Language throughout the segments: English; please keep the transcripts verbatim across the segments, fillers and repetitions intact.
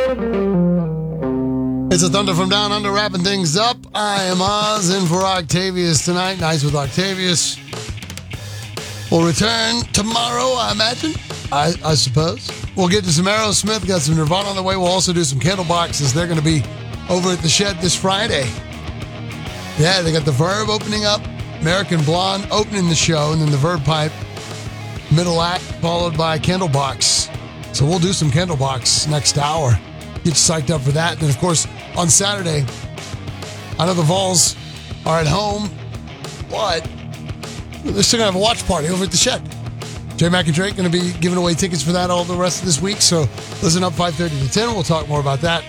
It's a Thunder from Down Under wrapping things up. I am Oz in for Octavius tonight. Nice with Octavius. We'll return tomorrow, I imagine. I, I suppose. We'll get to some Aerosmith. Got some Nirvana on the way. We'll also do some Candleboxes. They're going to be over at the Shed this Friday. Yeah, they got the Verb opening up. American Blonde opening the show. And then the Verb Pipe middle act followed by Candlebox. So we'll do some Candlebox next hour. Get you psyched up for that. And then, of course, on Saturday, I know the Vols are at home, but they're still going to have a watch party over at the Shed. J Mac and Drake going to be giving away tickets for that all the rest of this week. So listen up five thirty to ten. We'll talk more about that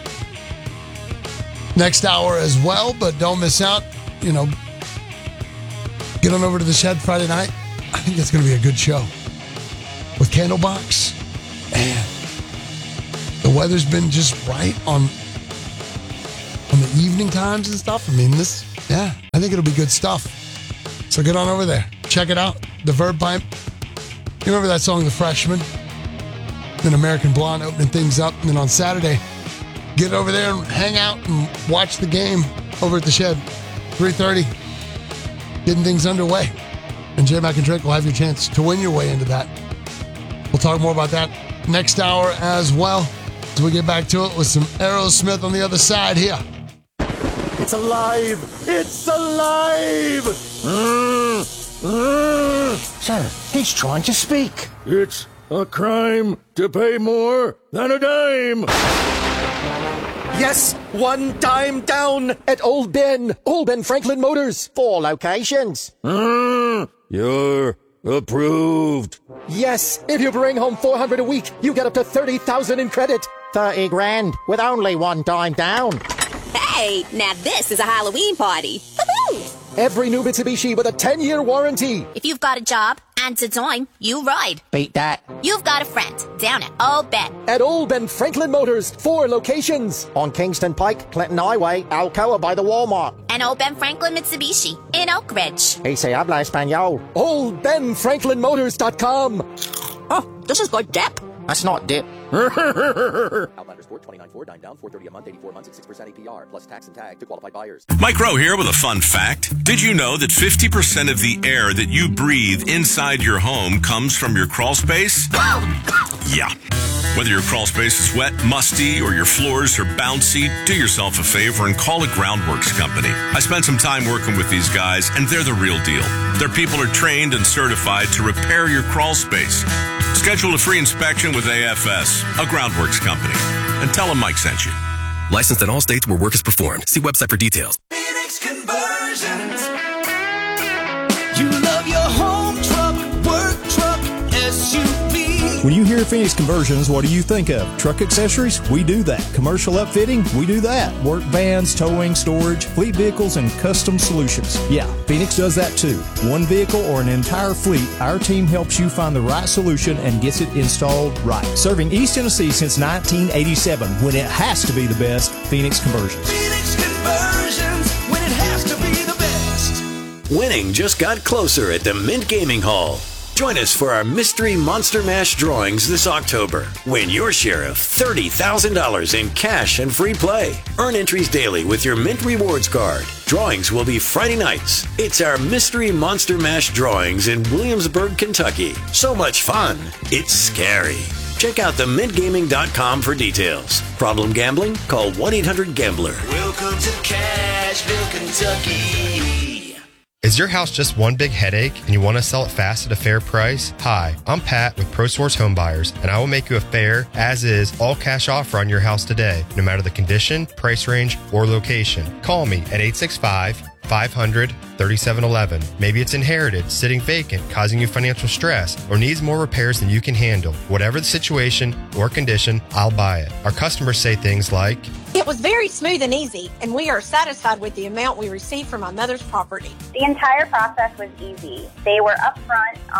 next hour as well. But don't miss out. You know, get on over to the Shed Friday night. I think it's going to be a good show with Candlebox. Man, the weather's been just right on on the evening times and stuff. I mean, this, yeah, I think it'll be good stuff. So get on over there. Check it out. The Verb Pipe. You remember that song, The Freshman? Then American Blonde opening things up. And then on Saturday, get over there and hang out and watch the game over at the Shed. three thirty. Getting things underway. And J Mac and Drake will have your chance to win your way into that. We'll talk more about that next hour as well. As we get back to it with some Aerosmith on the other side here. It's alive! It's alive! Mm, mm. Sir, he's trying to speak. It's a crime to pay more than a dime! Yes, one dime down at Old Ben. Old Ben Franklin Motors. Four locations. Mm, you're approved. Yes, if you bring home four hundred a week, you get up to thirty thousand in credit. thirty grand with only one dime down. Hey, now this is a Halloween party. Woo-hoo! Every new Mitsubishi with a ten-year warranty. If you've got a job and a dime, you ride. Beat that. You've got a friend down at Old Ben. At Old Ben Franklin Motors, four locations. On Kingston Pike, Clinton Highway, Alcoa by the Walmart. And Old Ben Franklin Mitsubishi in Oak Ridge. Y se habla español. Old Ben Franklin Motors dot com. Oh, this is good dip. That's not dip. Outlander Sport twenty-nine four, dime down, four thirty a month, eighty-four months at six percent A P R, plus tax and tag to qualified buyers. Mike Rowe here with a fun fact. Did you know that fifty percent of the air that you breathe inside your home comes from your crawl space? Yeah. Whether your crawl space is wet, musty, or your floors are bouncy, do yourself a favor and call a Groundworks company. I spent some time working with these guys, and they're the real deal. Their people are trained and certified to repair your crawl space. Schedule a free inspection with A F S, a Groundworks company, and tell them Mike sent you. Licensed in all states where work is performed. See website for details. Phoenix Conversions. You love your home truck, work truck, S U V. When you hear Phoenix Conversions, what do you think of? Truck accessories? We do that. Commercial upfitting? We do that. Work vans, towing, storage, fleet vehicles, and custom solutions. Yeah, Phoenix does that too. One vehicle or an entire fleet, our team helps you find the right solution and gets it installed right. Serving East Tennessee since nineteen eighty-seven. When it has to be the best, Phoenix Conversions. Phoenix Conversions, when it has to be the best. Winning just got closer at the Mint Gaming Hall. Join us for our Mystery Monster Mash drawings this October. Win your share of thirty thousand dollars in cash and free play. Earn entries daily with your Mint Rewards card. Drawings will be Friday nights. It's our Mystery Monster Mash drawings in Williamsburg, Kentucky. So much fun, it's scary. Check out the mint gaming dot com for details. Problem gambling? Call one eight hundred gambler. Welcome to Cashville, Kentucky. Is your house just one big headache and you want to sell it fast at a fair price? Hi, I'm Pat with ProSource Home Buyers, and I will make you a fair, as-is, all-cash offer on your house today, no matter the condition, price range, or location. Call me at eight six five, five hundred, thirty-seven eleven. Maybe it's inherited, sitting vacant, causing you financial stress, or needs more repairs than you can handle. Whatever the situation or condition, I'll buy it. Our customers say things like, "It was very smooth and easy, and we are satisfied with the amount we received from my mother's property." The entire process was easy. They were upfront, honest,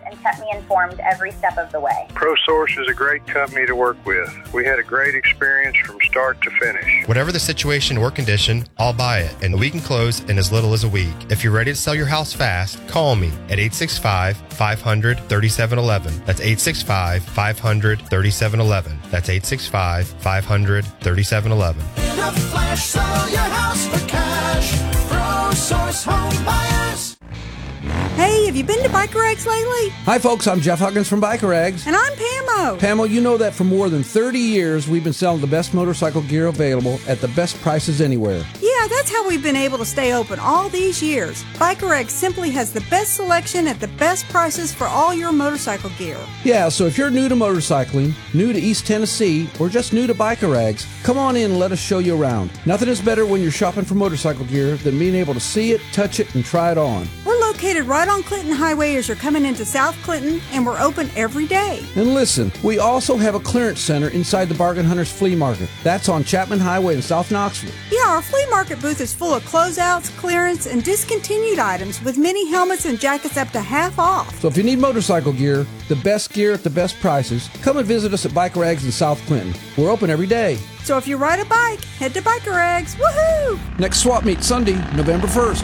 and kept me informed every step of the way. ProSource is a great company to work with. We had a great experience from start to finish. Whatever the situation or condition, I'll buy it, and we can close in as little as a week. If you're ready to sell your house fast, call me at eight six five, five hundred, thirty-seven eleven. That's eight six five, five hundred, thirty-seven eleven. That's eight six five, five hundred, thirty-seven eleven. In a flash, sell your house for cash. ProSource Home Buyers. Hey, have you been to Biker Eggs lately? Hi, folks. I'm Jeff Huggins from Biker Eggs. And I'm Pamo. Pamo, you know that for more than thirty years, we've been selling the best motorcycle gear available at the best prices anywhere. Yeah, that's how we've been able to stay open all these years. Biker Eggs simply has the best selection at the best prices for all your motorcycle gear. Yeah, so if you're new to motorcycling, new to East Tennessee, or just new to Biker Eggs, come on in and let us show you around. Nothing is better when you're shopping for motorcycle gear than being able to see it, touch it, and try it on. We're located right on Clinton Highway as you're coming into South Clinton, and we're open every day. And listen, we also have a clearance center inside the Bargain Hunters Flea Market. That's on Chapman Highway in South Knoxville. Yeah, our flea market booth is full of closeouts, clearance, and discontinued items with many helmets and jackets up to half off. So if you need motorcycle gear, the best gear at the best prices, come and visit us at Biker Eggs in South Clinton. We're open every day. So if you ride a bike, head to Biker Eggs. Woohoo! Next swap meet Sunday, November first.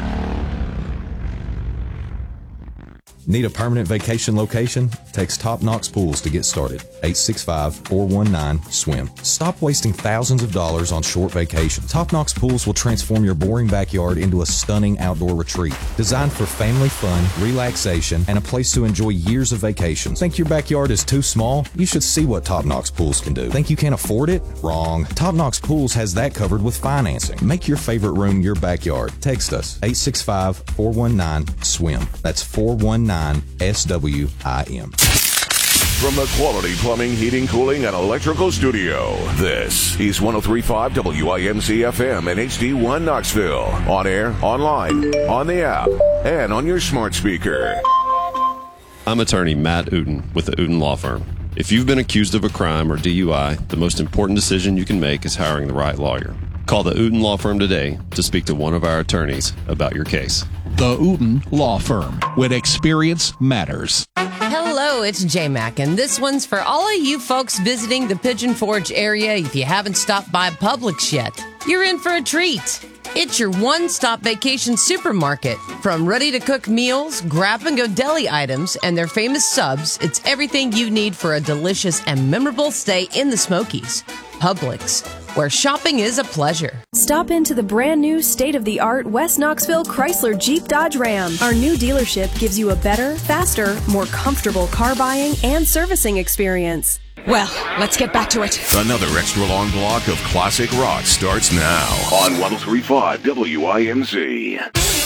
Need a permanent vacation location? Text Top Knox Pools to get started. eight six five, four one nine, swim. Stop wasting thousands of dollars on short vacations. Top Knox Pools will transform your boring backyard into a stunning outdoor retreat. Designed for family fun, relaxation, and a place to enjoy years of vacations. Think your backyard is too small? You should see what Top Knox Pools can do. Think you can't afford it? Wrong. Top Knox Pools has that covered with financing. Make your favorite room your backyard. Text us eight six five, four one nine, swim. That's four one nine S W I M. From the Quality Plumbing, Heating, Cooling, and Electrical Studio, this is one oh three point five W I M C F M and H D one Knoxville. On air, online, on the app, and on your smart speaker. I'm attorney Matt Uden with the Uden Law Firm. If you've been accused of a crime or D U I, the most important decision you can make is hiring the right lawyer. Call the Uden Law Firm today to speak to one of our attorneys about your case. The Uden Law Firm, when experience matters. Hello, it's J-Mac, and this one's for all of you folks visiting the Pigeon Forge area. If you haven't stopped by Publix yet, you're in for a treat. It's your one-stop vacation supermarket. From ready-to-cook meals, grab-and-go deli items, and their famous subs, it's everything you need for a delicious and memorable stay in the Smokies. Publix, where shopping is a pleasure. Stop into the brand new state-of-the-art West Knoxville Chrysler Jeep Dodge Ram. Our new dealership gives you a better, faster, more comfortable car buying and servicing experience. Well, let's get back to it. Another extra long block of classic rock starts now on one oh three point five W I M Z.